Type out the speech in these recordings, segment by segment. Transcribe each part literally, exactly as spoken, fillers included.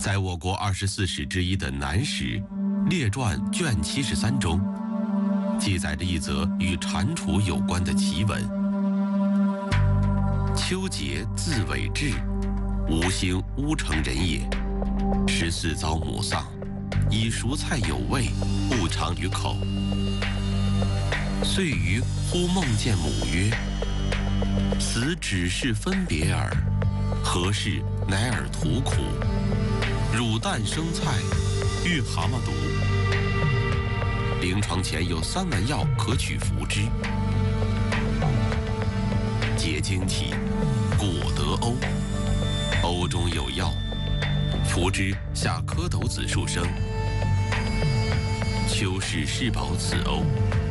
在我国二十四史之一的《南史列传》卷七十三中，记载着一则与蟾蜍有关的奇闻。丘桀字韦志，吴兴乌城人也。十四遭母丧，以熟菜有味，不尝于口。遂于忽梦见母曰：“此只是分别耳，何事乃尔图苦？乳蛋生菜，遇蛤蟆毒。临床前有三丸药可取服之。结经体，果得瓯，瓯中有药，服之下蝌蚪子数生。丘氏释保此瓯。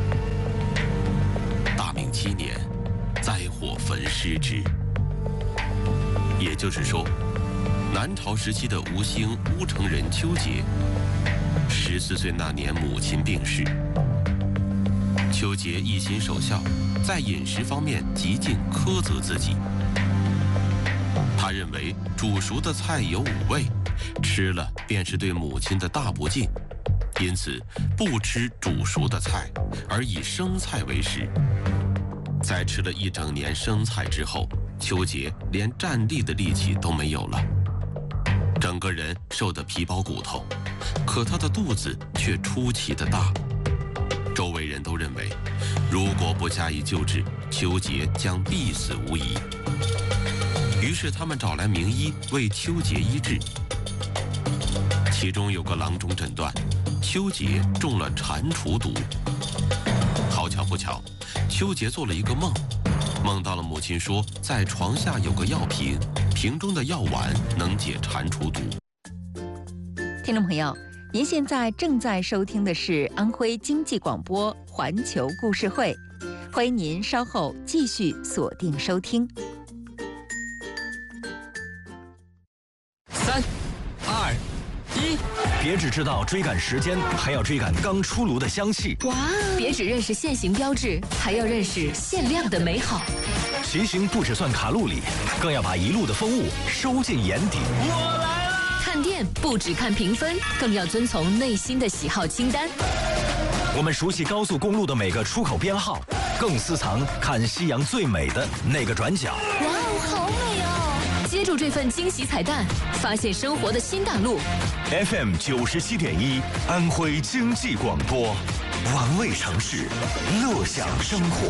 大明七年，灾火焚尸之。”也就是说，南朝时期的吴兴乌城人丘桀，十四岁那年母亲病逝。丘桀一心守孝，在饮食方面极尽苛责自己。他认为煮熟的菜有五味，吃了便是对母亲的大不敬，因此不吃煮熟的菜，而以生菜为食。在吃了一整年生菜之后，丘桀连站立的力气都没有了，整个人瘦得皮包骨头，可他的肚子却出奇的大。周围人都认为，如果不加以救治，丘桀将必死无疑。于是他们找来名医为丘桀医治，其中有个郎中诊断，丘桀中了蟾蜍毒。好巧不巧，丘桀做了一个梦，梦到了母亲说，在床下有个药瓶，瓶中的药丸能解蟾蜍毒。 听众朋友，您现在正在收听的是安徽经济广播环球故事会，欢迎您稍后继续锁定收听。 三、二、一，别只知道追赶时间，还要追赶刚出炉的香气。 哇！别只认识现行标志，还要认识限量的美好。 骑行不只算卡路里，更要把一路的风物收进眼底。我来了！ 看店不只看评分，更要遵从内心的喜好清单。 我们熟悉高速公路的每个出口编号，更私藏看夕阳最美的那个转角。 哇哦，好美哦！接住这份惊喜彩蛋，发现生活的新大陆。 F M 九十七点一，安徽经济广播，玩味城市，乐享生活。